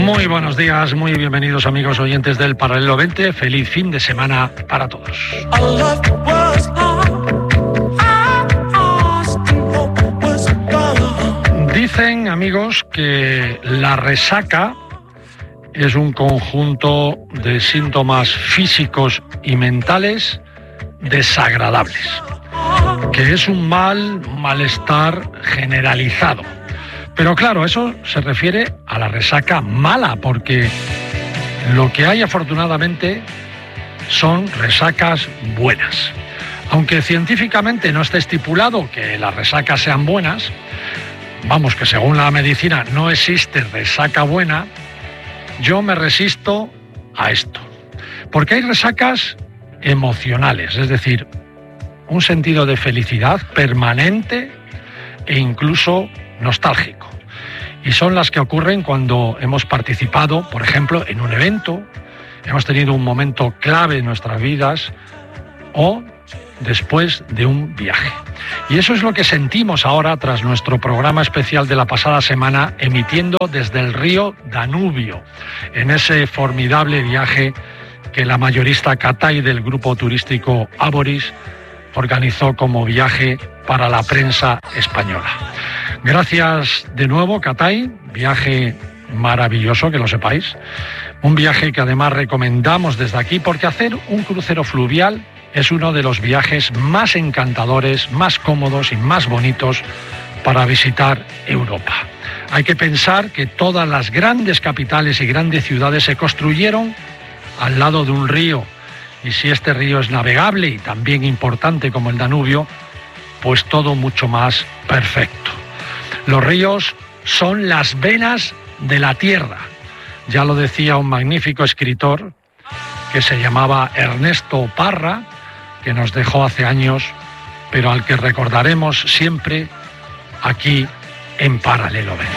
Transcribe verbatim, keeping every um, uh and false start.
Muy buenos días, muy bienvenidos amigos oyentes del Paralelo veinte. Feliz fin de semana para todos. Dicen, amigos, que la resaca es un conjunto de síntomas físicos y mentales desagradables, que es un mal, un malestar generalizado. Pero claro, eso se refiere a la resaca mala, porque lo que hay afortunadamente son resacas buenas. Aunque científicamente no esté estipulado que las resacas sean buenas, vamos, que según la medicina no existe resaca buena, yo me resisto a esto. Porque hay resacas emocionales, es decir, un sentido de felicidad permanente e incluso nostálgico. Y son las que ocurren cuando hemos participado, por ejemplo, en un evento, hemos tenido un momento clave en nuestras vidas o después de un viaje. Y eso es lo que sentimos ahora tras nuestro programa especial de la pasada semana, emitiendo desde el río Danubio, en ese formidable viaje que la mayorista Catay del grupo turístico Aboris organizó como viaje para la prensa española. Gracias de nuevo, Catay, viaje maravilloso, que lo sepáis. Un viaje que además recomendamos desde aquí, porque hacer un crucero fluvial es uno de los viajes más encantadores, más cómodos y más bonitos para visitar Europa. Hay que pensar que todas las grandes capitales y grandes ciudades se construyeron al lado de un río, y si este río es navegable y también importante como el Danubio, pues todo mucho más perfecto. Los ríos son las venas de la tierra. Ya lo decía un magnífico escritor que se llamaba Ernesto Parra, que nos dejó hace años, pero al que recordaremos siempre aquí en Paralelo veinte.